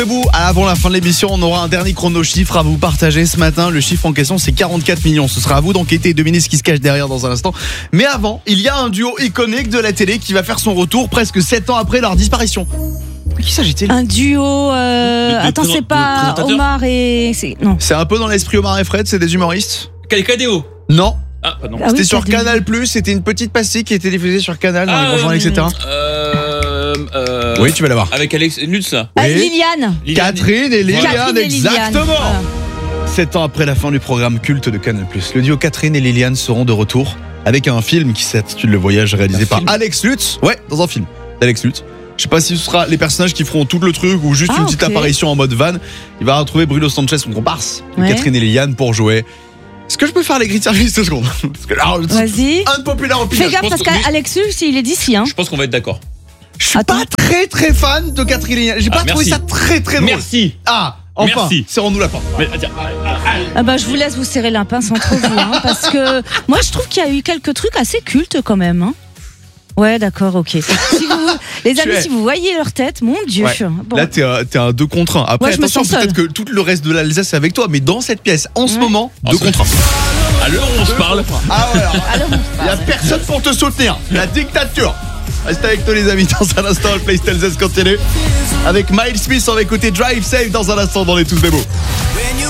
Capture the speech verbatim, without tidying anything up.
Vous, avant la fin de l'émission, on aura un dernier chrono chiffre à vous partager ce matin. Le chiffre en question, c'est quarante-quatre millions. Ce sera à vous d'enquêter et deviner ce qui se cache derrière dans un instant. Mais avant, il y a un duo iconique de la télé qui va faire son retour presque sept ans après leur disparition. Qui s'agit-il ? Un duo. Euh... Le- le Attends, présent- c'est pas le présentateur Omar et. C'est... Non. C'est un peu dans l'esprit Omar et Fred, c'est des humoristes ? Cadéo. Non, Ah, pardon. Ah oui, c'était sur Cadéo. Canal plus, c'était une petite pastille qui était diffusée sur Canal dans Ah, les grands journaux, et cetera. Euh, euh, Oui, tu vas l'avoir. Avec Alex Lutz là. Ah, Oui. Liliane. Liliane. Catherine et Liliane, Catherine et Liliane. exactement. Voilà. Sept ans après la fin du programme culte de Canal plus, le duo Catherine et Liliane seront de retour avec un film qui s'intitule Le Voyage, réalisé Un par film Alex Lutz. Ouais, dans un film d'Alex Lutz. Je sais pas si ce sera les personnages qui feront tout le truc ou juste Ah, une petite ok. apparition en mode van. Il va retrouver Bruno Sanchez, son comparse, de Ouais. Catherine et Liliane pour jouer. Est-ce que je peux faire les grilles de service deux secondes? Parce que là, Vas-y. unpopular Fais opinion. gaffe pense parce que oui. qu'Alexus, il est d'ici. Hein. Je pense qu'on va être d'accord. Je suis Attends. pas très très fan de Catherine et Liliane. J'ai Ah, pas trouvé merci. ça très très drôle. Merci. Ah, enfin, Merci. serrons-nous la porte. Mais, tiens, Ah bah, je vous laisse vous serrer la pince entre vous. Hein, parce que moi, je trouve qu'il y a eu quelques trucs assez cultes quand même. Hein. Ouais, d'accord, ok. Si vous, les amis, es- si vous voyez leur tête, mon Dieu. Ouais. Bon. Là, t'es un, t'es un deux contre un. Après, Ouais, je me attention, sens peut-être seule. que tout le reste de l'Alsace est avec toi, mais dans cette pièce, en ce Ouais. moment, En deux ce- contre un. à l'heure où on se parle. Ah ouais, alors, Alors, il y a personne pour te soutenir. La dictature. Reste avec nous, les amis. Dans un instant, le Playstation Z continue. Avec Miles Smith, on va écouter Drive Safe dans un instant dans les tous des mots. When you